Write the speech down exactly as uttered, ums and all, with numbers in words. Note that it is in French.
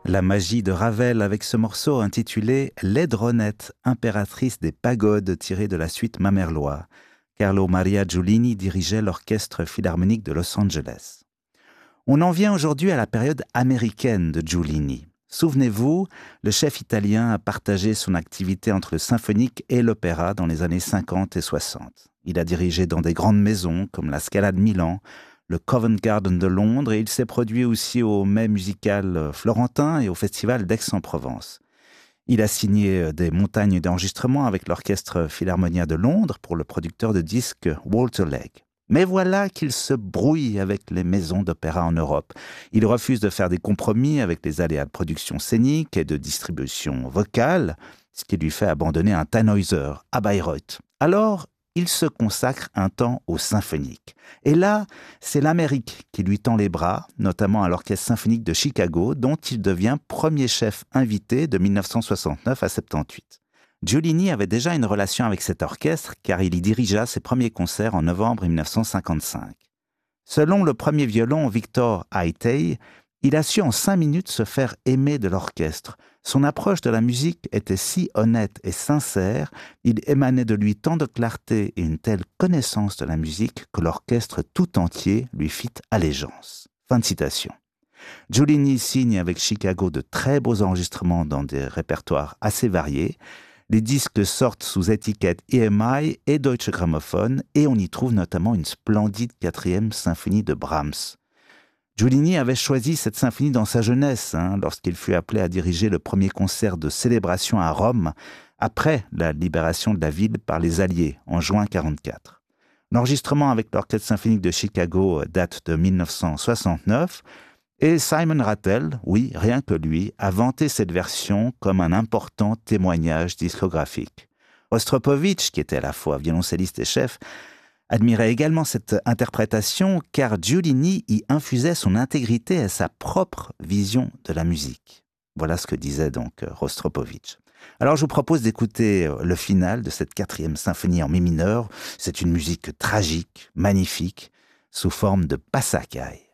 La magie de Ravel avec ce morceau intitulé Laidronette, impératrice des pagodes, tiré de la suite Mamerlois. Carlo Maria Giulini dirigeait l'orchestre philharmonique de Los Angeles. On en vient aujourd'hui à la période américaine de Giulini. Souvenez-vous, le chef italien a partagé son activité entre le symphonique et l'opéra dans les années cinquante et soixante. Il a dirigé dans des grandes maisons comme la Scala de Milan, le Covent Garden de Londres, et il s'est produit aussi au Mai musical florentin et au Festival d'Aix-en-Provence. Il a signé des montagnes d'enregistrements avec l'Orchestre Philharmonien de Londres pour le producteur de disques Walter Legg. Mais voilà qu'il se brouille avec les maisons d'opéra en Europe. Il refuse de faire des compromis avec les aléas de production scénique et de distribution vocale, ce qui lui fait abandonner un Tannhäuser à Bayreuth. Alors, il se consacre un temps au symphonique. Et là, c'est l'Amérique qui lui tend les bras, notamment à l'Orchestre symphonique de Chicago, dont il devient premier chef invité de mille neuf cent soixante-neuf à soixante-dix-huit. Giulini avait déjà une relation avec cet orchestre, car il y dirigea ses premiers concerts en novembre mille neuf cent cinquante-cinq. Selon le premier violon Victor Haitey, il a su en cinq minutes se faire aimer de l'orchestre. Son approche de la musique était si honnête et sincère, il émanait de lui tant de clarté et une telle connaissance de la musique que l'orchestre tout entier lui fit allégeance. Fin de citation. Giulini signe avec Chicago de très beaux enregistrements dans des répertoires assez variés. Les disques sortent sous étiquette E M I et Deutsche Grammophon et on y trouve notamment une splendide quatrième symphonie de Brahms. Giulini avait choisi cette symphonie dans sa jeunesse, hein, lorsqu'il fut appelé à diriger le premier concert de célébration à Rome, après la libération de la ville par les Alliés, en juin mille neuf cent quarante-quatre. L'enregistrement avec l'Orchestre symphonique de Chicago date de mille neuf cent soixante-neuf, et Simon Rattle, oui, rien que lui, a vanté cette version comme un important témoignage discographique. Rostropovitch, qui était à la fois violoncelliste et chef, admirait également cette interprétation car Giulini y infusait son intégrité et sa propre vision de la musique. Voilà ce que disait donc Rostropovitch. Alors je vous propose d'écouter le final de cette quatrième symphonie en mi mineur. C'est une musique tragique, magnifique, sous forme de passacaille.